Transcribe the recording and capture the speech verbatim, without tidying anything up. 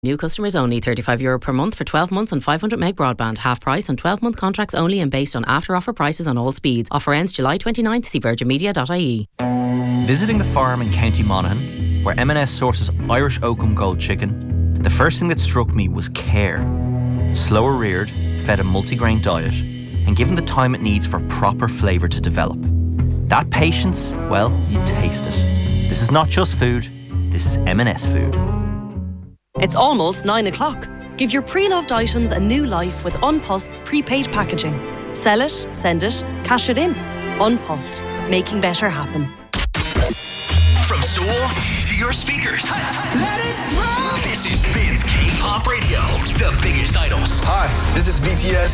New customers only, thirty-five euro per month for twelve months and five hundred meg broadband. Half price on twelve month contracts only and based on after offer prices on all speeds. Offer ends July twenty-ninth. See virgin media dot I E. Visiting the farm in County Monaghan, where M and S sources Irish Oakham Gold chicken, the first thing that struck me was care. Slower reared, fed a multigrain diet, and given the time it needs for proper flavour to develop. That patience, well, you taste it. This is not just food, this is M and S food. It's almost nine o'clock. Give your pre-loved items a new life with An Post's prepaid packaging. Sell it, send it, cash it in. An Post, making better happen. From Soul to your speakers. Let it roll. This is Spins K-Pop Radio, the biggest idols. Hi, this is B T S.